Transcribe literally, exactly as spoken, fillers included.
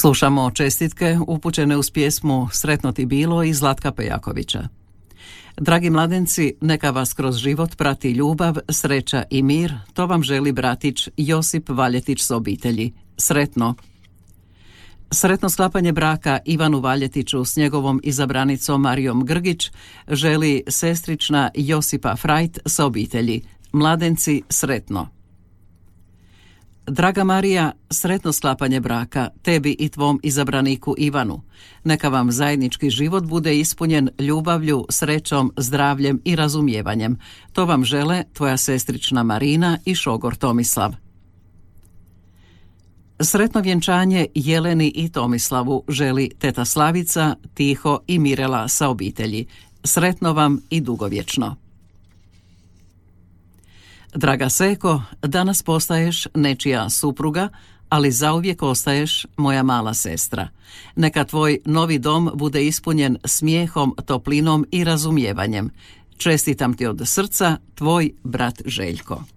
Slušamo čestitke upućene uz pjesmu Sretno ti bilo iz Zlatka Pejakovića. Dragi mladenci, neka vas kroz život prati ljubav, sreća i mir, to vam želi bratić Josip Valjetić s obitelji. Sretno! Sretno sklapanje braka Ivanu Valjetiću s njegovom izabranicom Marijom Grgić želi sestrična Josipa Frajt s obitelji. Mladenci, sretno! Draga Marija, sretno sklapanje braka tebi i tvom izabraniku Ivanu. Neka vam zajednički život bude ispunjen ljubavlju, srećom, zdravljem i razumijevanjem. To vam žele tvoja sestrična Marina i šogor Tomislav. Sretno vjenčanje Jeleni i Tomislavu želi teta Slavica, Tiho i Mirela sa obitelji. Sretno vam i dugovječno. Draga Seko, danas postaješ nečija supruga, ali zauvijek ostaješ moja mala sestra. Neka tvoj novi dom bude ispunjen smijehom, toplinom i razumijevanjem. Čestitam ti od srca, tvoj brat Željko.